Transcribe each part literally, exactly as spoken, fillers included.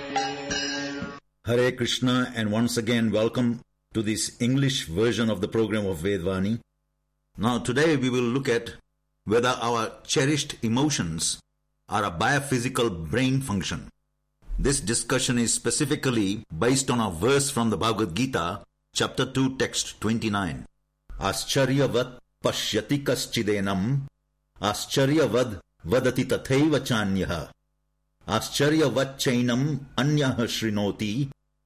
Hare Krishna, and once again welcome to this English version of the program of Vedvani. Now today we will look at whether our cherished emotions are a biophysical brain function. This discussion is specifically based on a verse from the Bhagavad Gita, chapter two, text twenty-nine. Ascharyavat pashyati kaschidenam, ascharyavad vadati tathaiva chanyaha, ascharyavat chainam anyah shrinoti,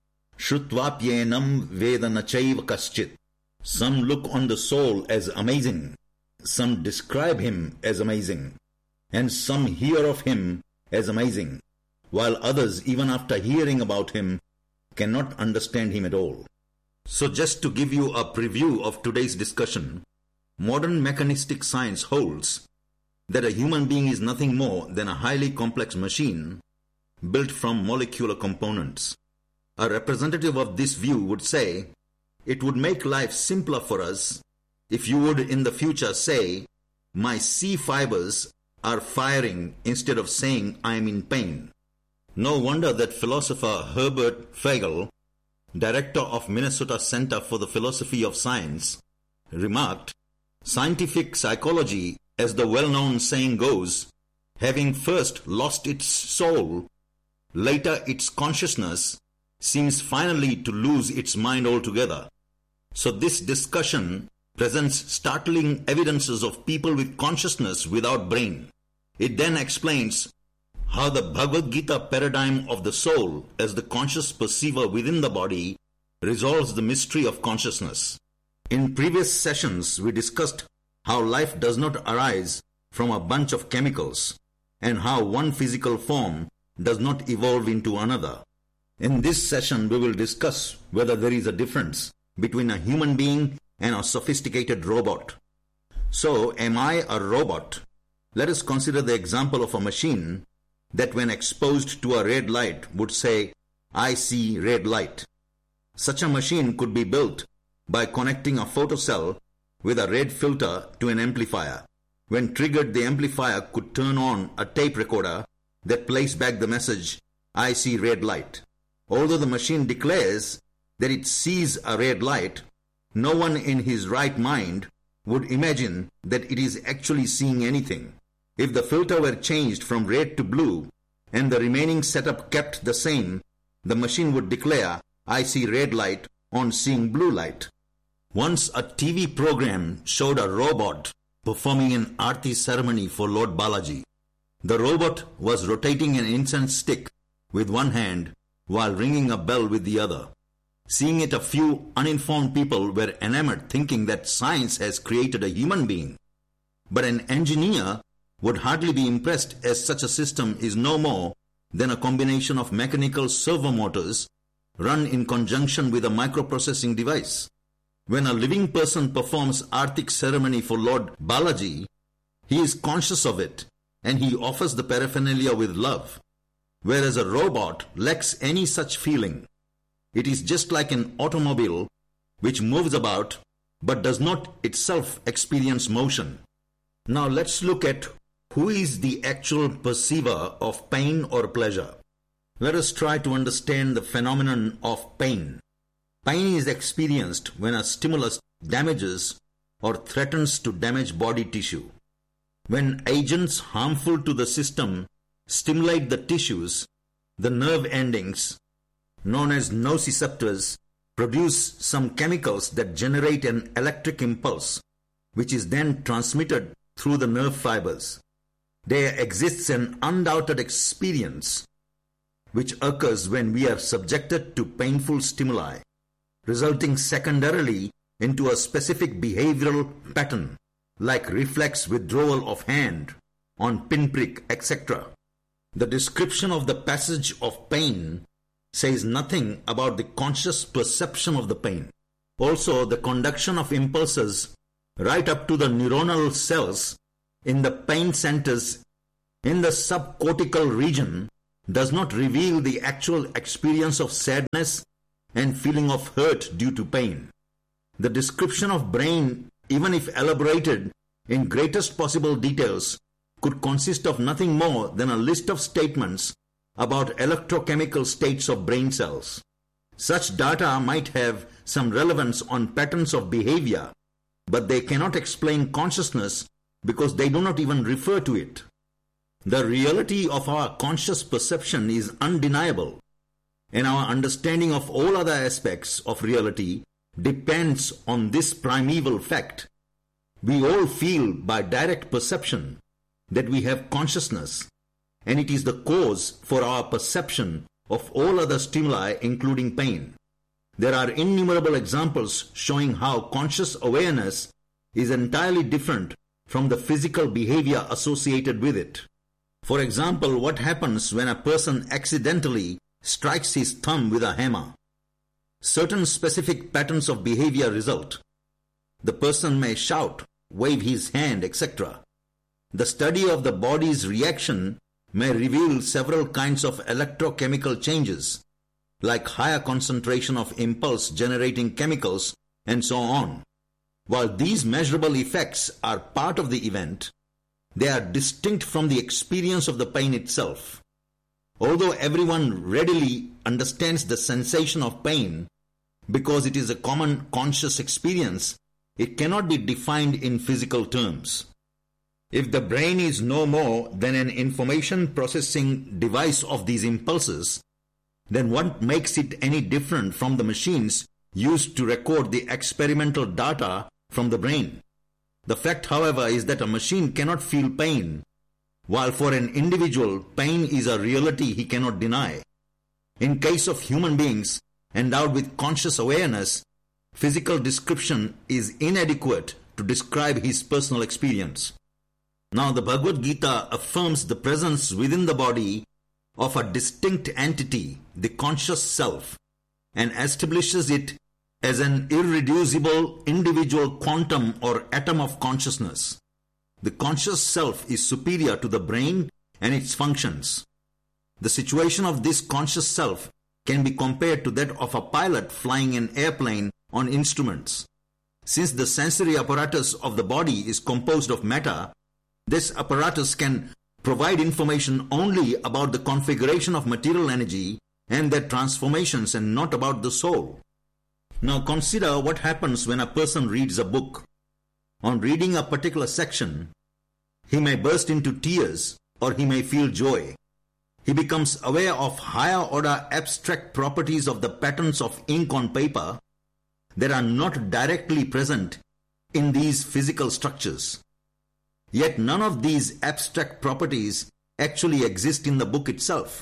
Shrutvapyenam vedana chaiva kaschit. Some look on the soul as amazing, some describe him as amazing, and some hear of him as amazing, while others, even after hearing about him, cannot understand him at all. So just to give you a preview of today's discussion, modern mechanistic science holds that a human being is nothing more than a highly complex machine built from molecular components. A representative of this view would say, it would make life simpler for us if you would in the future say, my C fibers are firing instead of saying I am in pain. No wonder that philosopher Herbert Feigl, director of Minnesota Center for the Philosophy of Science, remarked, scientific psychology, as the well-known saying goes, having first lost its soul, later its consciousness, seems finally to lose its mind altogether. So this discussion presents startling evidences of people with consciousness without brain. It then explains how the Bhagavad Gita paradigm of the soul as the conscious perceiver within the body resolves the mystery of consciousness. In previous sessions, we discussed how life does not arise from a bunch of chemicals and how one physical form does not evolve into another. In this session, we will discuss whether there is a difference between a human being and a sophisticated robot. So, am I a robot? Let us consider the example of a machine that when exposed to a red light would say, I see red light. Such a machine could be built by connecting a photocell with a red filter to an amplifier. When triggered, the amplifier could turn on a tape recorder that plays back the message, I see red light. Although the machine declares that it sees a red light, no one in his right mind would imagine that it is actually seeing anything. If the filter were changed from red to blue and the remaining setup kept the same, the machine would declare, I see red light on seeing blue light. Once a T V program showed a robot performing an Aarti ceremony for Lord Balaji. The robot was rotating an incense stick with one hand while ringing a bell with the other. Seeing it, a few uninformed people were enamored, thinking that science has created a human being. But an engineer would hardly be impressed, as such a system is no more than a combination of mechanical servo motors run in conjunction with a microprocessing device. When a living person performs Aartik ceremony for Lord Balaji, he is conscious of it and he offers the paraphernalia with love. Whereas a robot lacks any such feeling. It is just like an automobile which moves about but does not itself experience motion. Now let's look at who is the actual perceiver of pain or pleasure. Let us try to understand the phenomenon of pain. Pain is experienced when a stimulus damages or threatens to damage body tissue. When agents harmful to the system stimulate the tissues, the nerve endings, known as nociceptors, produce some chemicals that generate an electric impulse, which is then transmitted through the nerve fibers. There exists an undoubted experience which occurs when we are subjected to painful stimuli, resulting secondarily into a specific behavioral pattern, like reflex withdrawal of hand on pinprick, et cetera. The description of the passage of pain says nothing about the conscious perception of the pain. Also, the conduction of impulses right up to the neuronal cells in the pain centers in the subcortical region does not reveal the actual experience of sadness and feeling of hurt due to pain. The description of brain, even if elaborated in greatest possible details, could consist of nothing more than a list of statements about electrochemical states of brain cells. Such data might have some relevance on patterns of behavior, but they cannot explain consciousness because they do not even refer to it. The reality of our conscious perception is undeniable, and our understanding of all other aspects of reality depends on this primeval fact. We all feel by direct perception that we have consciousness, and it is the cause for our perception of all other stimuli, including pain. There are innumerable examples showing how conscious awareness is entirely different from the physical behavior associated with it. For example, what happens when a person accidentally strikes his thumb with a hammer? Certain specific patterns of behavior result. The person may shout, wave his hand, et cetera. The study of the body's reaction may reveal several kinds of electrochemical changes, like higher concentration of impulse-generating chemicals and so on. While these measurable effects are part of the event, they are distinct from the experience of the pain itself. Although everyone readily understands the sensation of pain because it is a common conscious experience, it cannot be defined in physical terms. If the brain is no more than an information processing device of these impulses, then what makes it any different from the machines used to record the experimental data from the brain? The fact, however, is that a machine cannot feel pain, while for an individual, pain is a reality he cannot deny. In case of human beings endowed with conscious awareness, physical description is inadequate to describe his personal experience. Now, the Bhagavad Gita affirms the presence within the body of a distinct entity, the conscious self, and establishes it as an irreducible individual quantum or atom of consciousness. The conscious self is superior to the brain and its functions. The situation of this conscious self can be compared to that of a pilot flying an airplane on instruments. Since the sensory apparatus of the body is composed of matter, this apparatus can provide information only about the configuration of material energy and their transformations and not about the soul. Now consider what happens when a person reads a book. On reading a particular section, he may burst into tears or he may feel joy. He becomes aware of higher order abstract properties of the patterns of ink on paper that are not directly present in these physical structures. Yet none of these abstract properties actually exist in the book itself.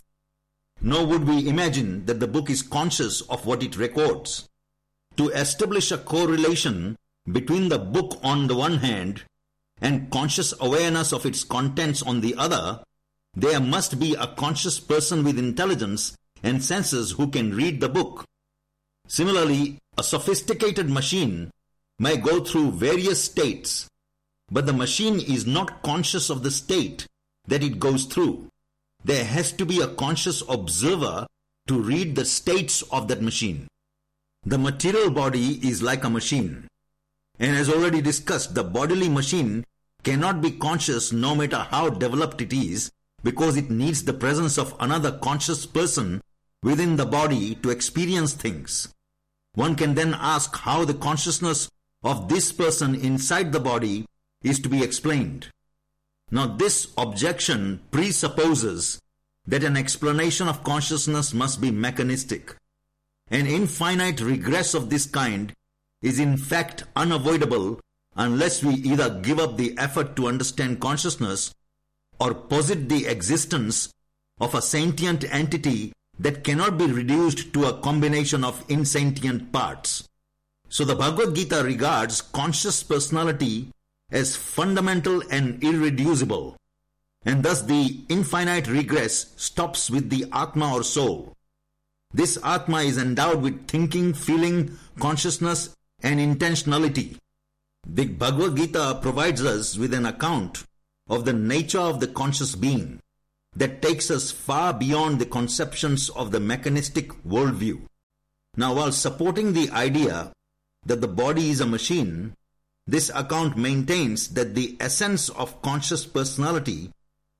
Nor would we imagine that the book is conscious of what it records. To establish a correlation between the book on the one hand and conscious awareness of its contents on the other, there must be a conscious person with intelligence and senses who can read the book. Similarly, a sophisticated machine may go through various states, but the machine is not conscious of the state that it goes through. There has to be a conscious observer to read the states of that machine. The material body is like a machine, and as already discussed, the bodily machine cannot be conscious no matter how developed it is, because it needs the presence of another conscious person within the body to experience things. One can then ask how the consciousness of this person inside the body is to be explained. Now, this objection presupposes that an explanation of consciousness must be mechanistic. An infinite regress of this kind is in fact unavoidable unless we either give up the effort to understand consciousness or posit the existence of a sentient entity that cannot be reduced to a combination of insentient parts. So the Bhagavad Gita regards conscious personality as fundamental and irreducible, and thus the infinite regress stops with the Atma or soul. This Atma is endowed with thinking, feeling, consciousness and intentionality. The Bhagavad Gita provides us with an account of the nature of the conscious being that takes us far beyond the conceptions of the mechanistic worldview. Now, while supporting the idea that the body is a machine, this account maintains that the essence of conscious personality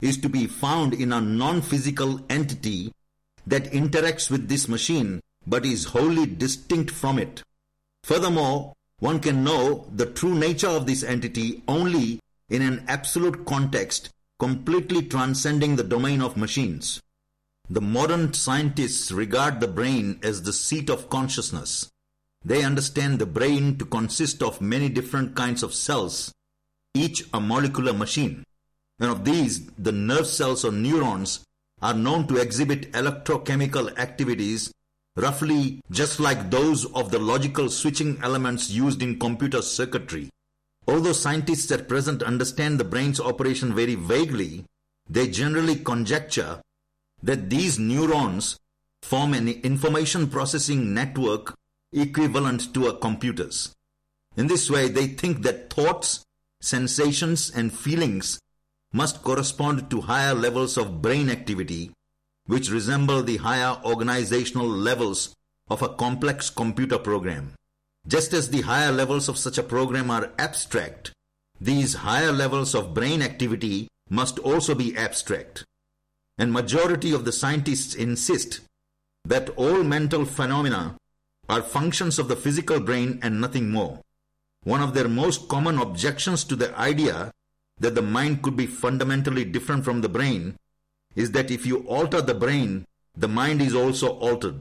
is to be found in a non-physical entity that interacts with this machine but is wholly distinct from it. Furthermore, one can know the true nature of this entity only in an absolute context, completely transcending the domain of machines. The modern scientists regard the brain as the seat of consciousness. They understand the brain to consist of many different kinds of cells, each a molecular machine. And of these, the nerve cells or neurons are known to exhibit electrochemical activities roughly just like those of the logical switching elements used in computer circuitry. Although scientists at present understand the brain's operation very vaguely, they generally conjecture that these neurons form an information processing network equivalent to a computer's. In this way, they think that thoughts, sensations, and feelings must correspond to higher levels of brain activity, which resemble the higher organizational levels of a complex computer program. Just as the higher levels of such a program are abstract, these higher levels of brain activity must also be abstract. And majority of the scientists insist that all mental phenomena are functions of the physical brain and nothing more. One of their most common objections to the idea that the mind could be fundamentally different from the brain is that if you alter the brain, the mind is also altered.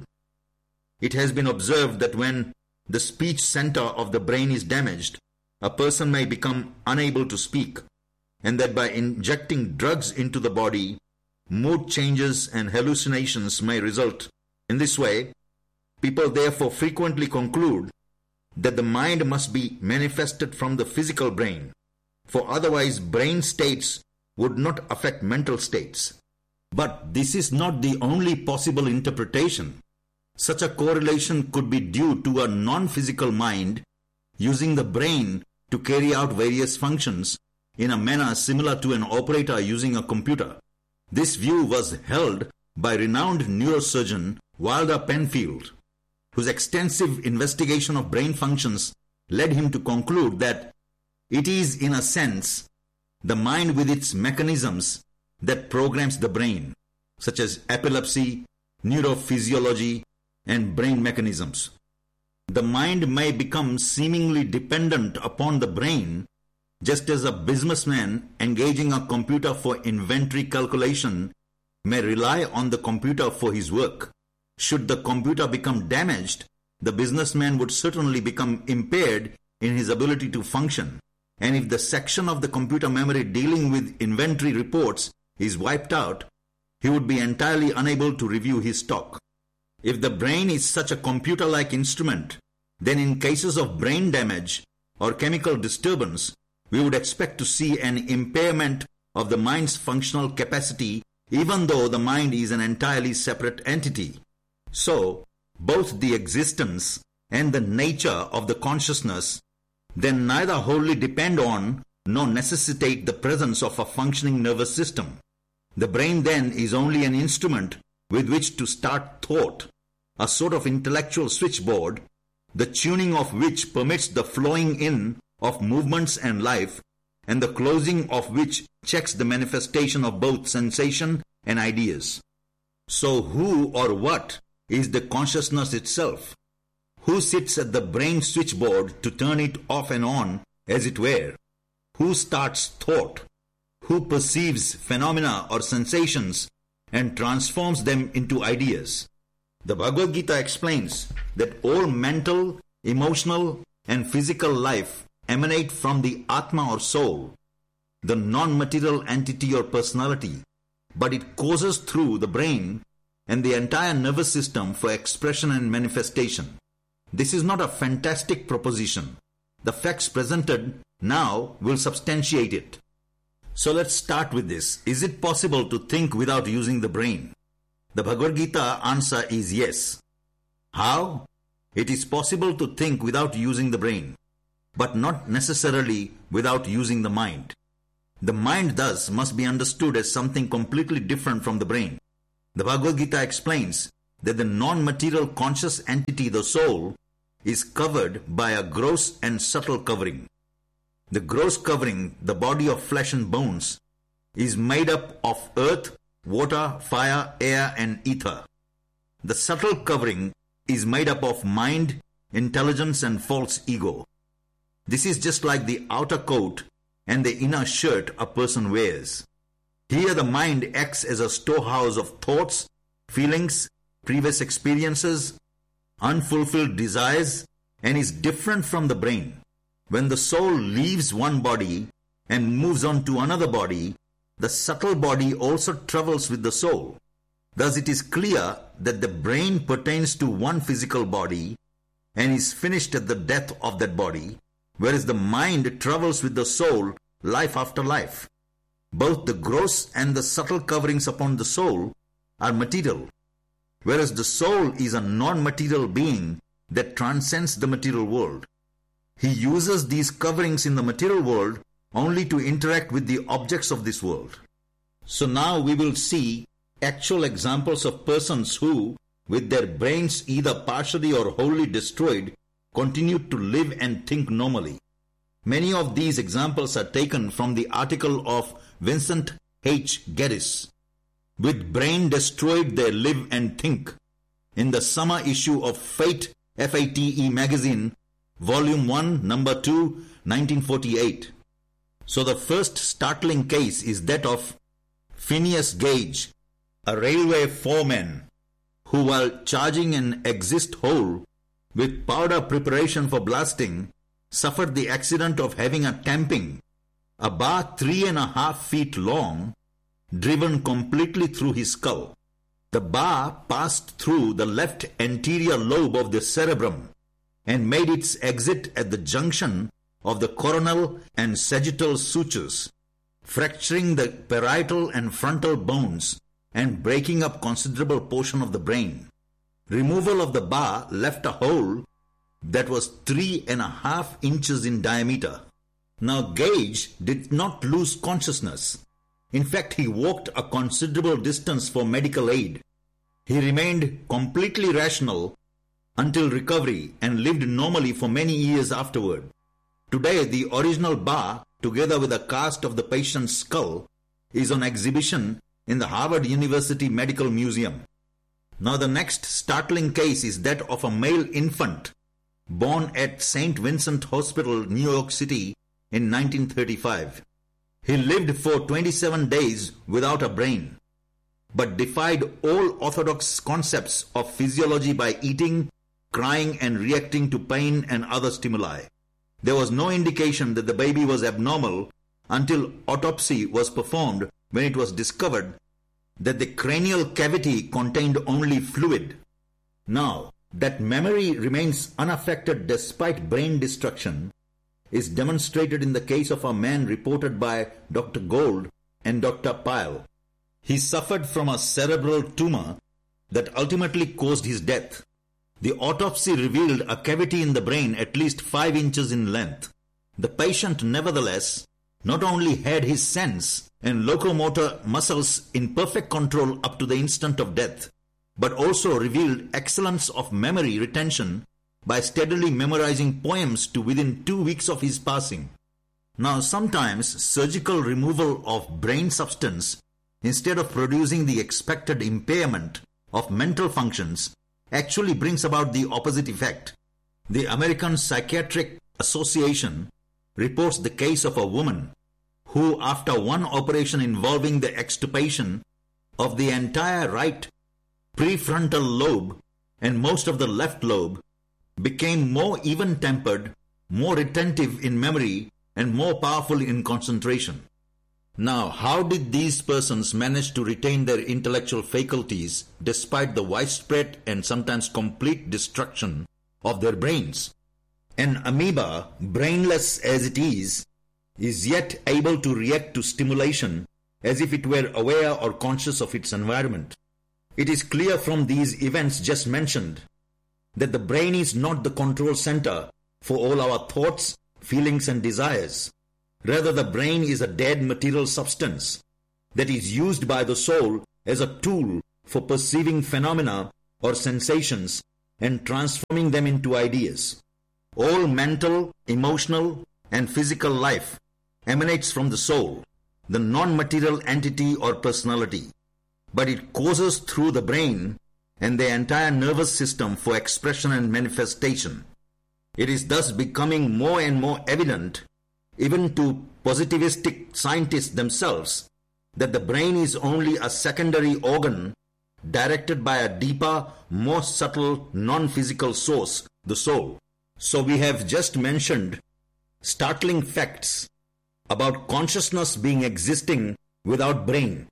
It has been observed that when the speech center of the brain is damaged, a person may become unable to speak, and that by injecting drugs into the body, mood changes and hallucinations may result. In this way, people therefore frequently conclude that the mind must be manifested from the physical brain, for otherwise brain states would not affect mental states. But this is not the only possible interpretation. Such a correlation could be due to a non-physical mind using the brain to carry out various functions in a manner similar to an operator using a computer. This view was held by renowned neurosurgeon Walter Penfield, whose extensive investigation of brain functions led him to conclude that it is, in a sense, the mind with its mechanisms that programs the brain, such as epilepsy, neurophysiology, and brain mechanisms. The mind may become seemingly dependent upon the brain, just as a businessman engaging a computer for inventory calculation may rely on the computer for his work. Should the computer become damaged, the businessman would certainly become impaired in his ability to function. And if the section of the computer memory dealing with inventory reports is wiped out, he would be entirely unable to review his stock. If the brain is such a computer-like instrument, then in cases of brain damage or chemical disturbance, we would expect to see an impairment of the mind's functional capacity, even though the mind is an entirely separate entity. So, both the existence and the nature of the consciousness then neither wholly depend on nor necessitate the presence of a functioning nervous system. The brain then is only an instrument with which to start thought, a sort of intellectual switchboard, the tuning of which permits the flowing in of movements and life, and the closing of which checks the manifestation of both sensation and ideas. So who or what is the consciousness itself? Who sits at the brain switchboard to turn it off and on, as it were? Who starts thought? Who perceives phenomena or sensations and transforms them into ideas? The Bhagavad Gita explains that all mental, emotional, and physical life emanate from the Atma or soul, the non-material entity or personality, but it courses through the brain and the entire nervous system for expression and manifestation. This is not a fantastic proposition. The facts presented now will substantiate it. So let's start with this. Is it possible to think without using the brain? The Bhagavad Gita answer is yes. How? It is possible to think without using the brain, but not necessarily without using the mind. The mind thus must be understood as something completely different from the brain. The Bhagavad Gita explains that the non-material conscious entity, the soul, is covered by a gross and subtle covering. The gross covering, the body of flesh and bones, is made up of earth, water, fire, air, and ether. The subtle covering is made up of mind, intelligence, and false ego. This is just like the outer coat and the inner shirt a person wears. Here the mind acts as a storehouse of thoughts, feelings, previous experiences, unfulfilled desires, and is different from the brain. When the soul leaves one body and moves on to another body, the subtle body also travels with the soul. Thus it is clear that the brain pertains to one physical body and is finished at the death of that body, whereas the mind travels with the soul life after life. Both the gross and the subtle coverings upon the soul are material, whereas the soul is a non-material being that transcends the material world. He uses these coverings in the material world only to interact with the objects of this world. So now we will see actual examples of persons who, with their brains either partially or wholly destroyed, continued to live and think normally. Many of these examples are taken from the article of Vincent H. Geddes, "With Brain Destroyed They Live and Think," in the summer issue of Fate F A T E magazine, Volume one, Number two, nineteen forty-eight. So the first startling case is that of Phineas Gage, a railway foreman, who while charging an exist hole with powder preparation for blasting, suffered the accident of having a tamping, a bar three and a half feet long, driven completely through his skull. The bar passed through the left anterior lobe of the cerebrum and made its exit at the junction of the coronal and sagittal sutures, fracturing the parietal and frontal bones and breaking up considerable portion of the brain. Removal of the bar left a hole that was three and a half inches in diameter. Now Gage did not lose consciousness. In fact, he walked a considerable distance for medical aid. He remained completely rational until recovery and lived normally for many years afterward. Today, the original bar, together with a cast of the patient's skull, is on exhibition in the Harvard University Medical Museum. Now the next startling case is that of a male infant born at Saint Vincent Hospital, New York City in nineteen thirty-five. He lived for twenty-seven days without a brain, but defied all orthodox concepts of physiology by eating, crying, and reacting to pain and other stimuli. There was no indication that the baby was abnormal until autopsy was performed, when it was discovered that the cranial cavity contained only fluid. Now, that memory remains unaffected despite brain destruction is demonstrated in the case of a man reported by Doctor Gold and Doctor Pyle. He suffered from a cerebral tumor that ultimately caused his death. The autopsy revealed a cavity in the brain at least five inches in length. The patient, nevertheless, not only had his sense and locomotor muscles in perfect control up to the instant of death, but also revealed excellence of memory retention by steadily memorizing poems to within two weeks of his passing. Now, sometimes surgical removal of brain substance, instead of producing the expected impairment of mental functions, actually brings about the opposite effect. The American Psychiatric Association reports the case of a woman who, after one operation involving the extirpation of the entire right prefrontal lobe and most of the left lobe, became more even-tempered, more retentive in memory, and more powerful in concentration. Now, how did these persons manage to retain their intellectual faculties despite the widespread and sometimes complete destruction of their brains? An amoeba, brainless as it is, is yet able to react to stimulation as if it were aware or conscious of its environment. It is clear from these events just mentioned that the brain is not the control center for all our thoughts, feelings, and desires. Rather, the brain is a dead material substance that is used by the soul as a tool for perceiving phenomena or sensations and transforming them into ideas. All mental, emotional, and physical life emanates from the soul. the non-material entity or personality, but it courses through the brain and the entire nervous system for expression and manifestation. It is thus becoming more and more evident, even to positivistic scientists themselves, that the brain is only a secondary organ directed by a deeper, more subtle, non-physical source, the soul. So we have just mentioned startling facts about consciousness being existing without brain.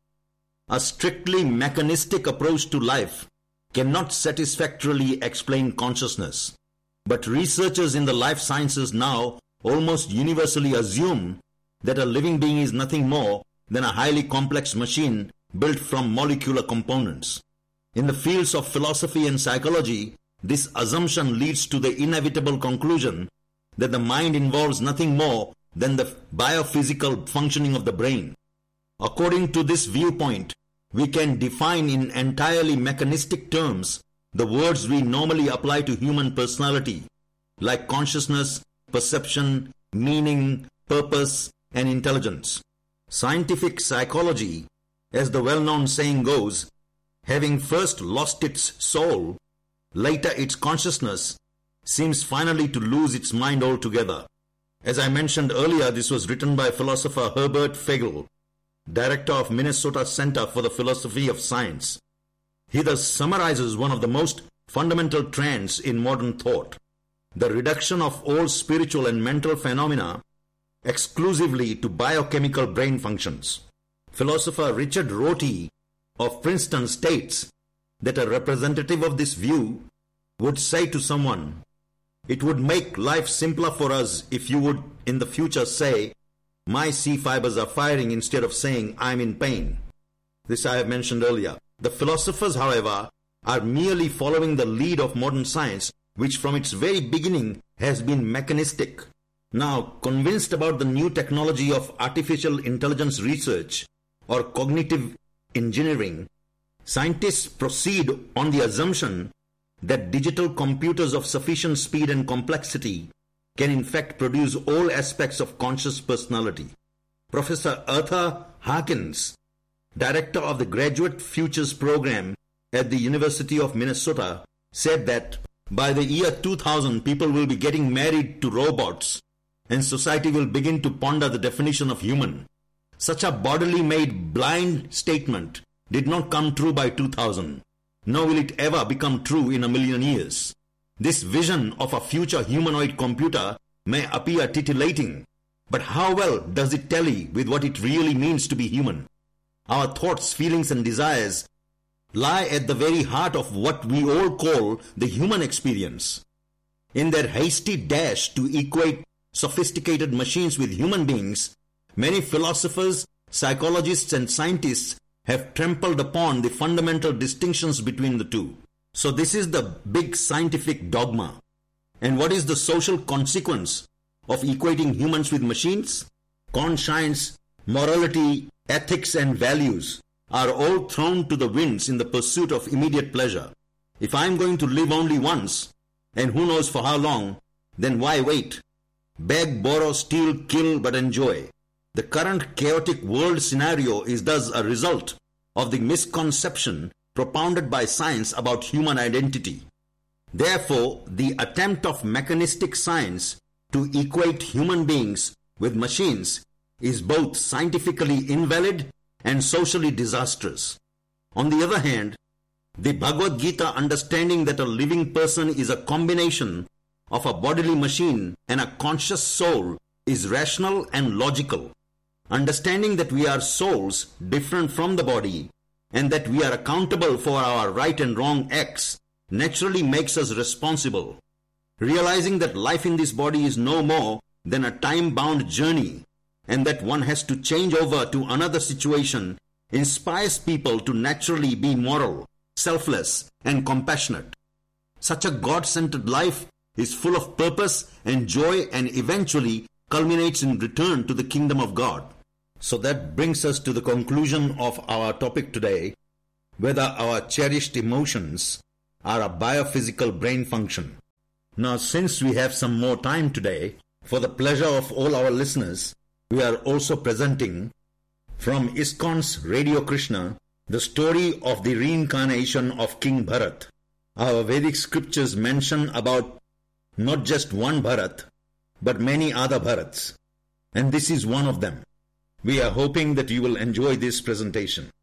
A strictly mechanistic approach to life cannot satisfactorily explain consciousness. But researchers in the life sciences now almost universally assume that a living being is nothing more than a highly complex machine built from molecular components. In the fields of philosophy and psychology, this assumption leads to the inevitable conclusion that the mind involves nothing more than the biophysical functioning of the brain. According to this viewpoint, we can define in entirely mechanistic terms the words we normally apply to human personality, like consciousness, perception, meaning, purpose, and intelligence. Scientific psychology, as the well-known saying goes, having first lost its soul, later its consciousness, seems finally to lose its mind altogether. As I mentioned earlier, this was written by philosopher Herbert Feigl, director of Minnesota Center for the Philosophy of Science. He thus summarizes one of the most fundamental trends in modern thought, the reduction of all spiritual and mental phenomena exclusively to biochemical brain functions. Philosopher Richard Rorty of Princeton states that a representative of this view would say to someone, "It would make life simpler for us if you would in the future say, 'My C fibers are firing,' instead of saying, 'I'm in pain.'" This I have mentioned earlier. The philosophers, however, are merely following the lead of modern science, which from its very beginning has been mechanistic. Now, convinced about the new technology of artificial intelligence research or cognitive engineering, scientists proceed on the assumption that digital computers of sufficient speed and complexity can in fact produce all aspects of conscious personality. Professor Arthur Harkins, director of the Graduate Futures Program at the University of Minnesota, said that by the year two thousand, people will be getting married to robots and society will begin to ponder the definition of human. Such a bodily made blind statement did not come true by two thousand, nor will it ever become true in a million years. This vision of a future humanoid computer may appear titillating, but how well does it tally with what it really means to be human? Our thoughts, feelings, and desires lie at the very heart of what we all call the human experience. In their hasty dash to equate sophisticated machines with human beings, many philosophers, psychologists, and scientists have trampled upon the fundamental distinctions between the two. So this is the big scientific dogma. And what is the social consequence of equating humans with machines? Conscience, morality, ethics, and values are all thrown to the winds in the pursuit of immediate pleasure. If I am going to live only once, and who knows for how long, then why wait? Beg, borrow, steal, kill, but enjoy. The current chaotic world scenario is thus a result of the misconception propounded by science about human identity. Therefore, the attempt of mechanistic science to equate human beings with machines is both scientifically invalid and socially disastrous. On the other hand, the Bhagavad Gita understanding that a living person is a combination of a bodily machine and a conscious soul is rational and logical. Understanding that we are souls different from the body and that we are accountable for our right and wrong acts naturally makes us responsible. Realizing that life in this body is no more than a time-bound journey and that one has to change over to another situation inspires people to naturally be moral, selfless, and compassionate. Such a God-centered life is full of purpose and joy and eventually culminates in return to the kingdom of God. So that brings us to the conclusion of our topic today, whether our cherished emotions are a biophysical brain function. Now, since we have some more time today, for the pleasure of all our listeners, we are also presenting From ISKCON's Radio Krishna, the story of the reincarnation of King Bharat. Our Vedic scriptures mention about not just one Bharat, but many other Bharats. And this is one of them. We are hoping that you will enjoy this presentation.